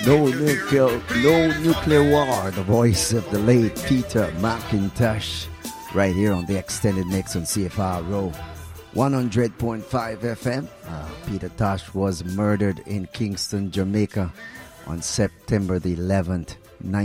No nuclear war. The voice of the late Peter McIntosh, right here on the extended mix on CFRO 100.5 FM. Peter Tosh was murdered in Kingston, Jamaica, on September the 11th,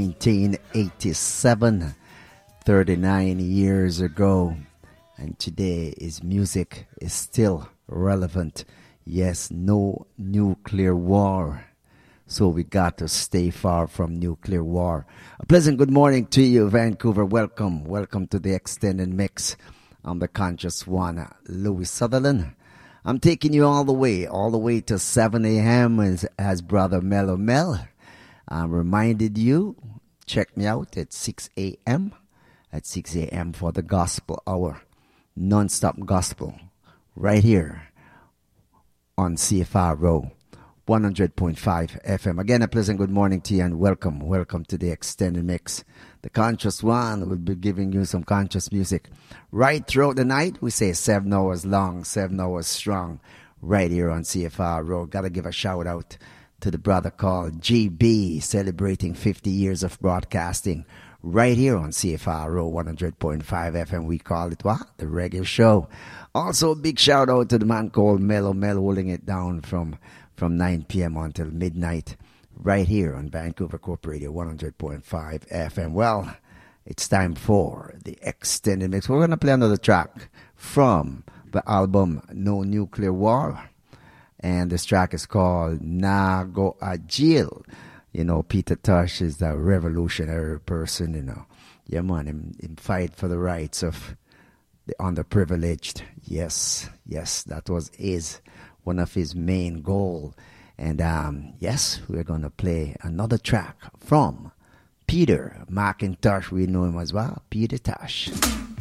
1987, 39 years ago. And today his music is still relevant. Yes, no nuclear war. So we got to stay far from nuclear war. A pleasant good morning to you, Vancouver. Welcome. Welcome to the extended mix. I'm the conscious one, Louis Sutherland. I'm taking you all the way to 7 a.m. as Brother Mellow Mel. I reminded you, check me out at 6 a.m. At 6 a.m. for the gospel hour. Non-stop gospel. Right here on CFRO 100.5 FM. Again, a pleasant good morning to you and welcome. Welcome to the extended mix. The conscious one will be giving you some conscious music right throughout the night. We say 7 hours long, 7 hours strong, right here on CFRO. Got to give a shout out to the brother called GB, celebrating 50 years of broadcasting right here on CFRO 100.5 FM. We call it what? The Reggae Show. Also, a big shout out to the man called Mellow Mel, holding it down from 9 p.m. until midnight, right here on Vancouver Corp Radio 100.5 FM. Well, it's time for the extended mix. We're going to play another track from the album No Nuclear War, and this track is called Nah Go a Jail. You know, Peter Tosh is a revolutionary person, you know. Yeah, man, him fight for the rights of the underprivileged. Yes, that was one of his main goal. And yes, we're going to play another track from Peter McIntosh. We know him as well, Peter Tosh.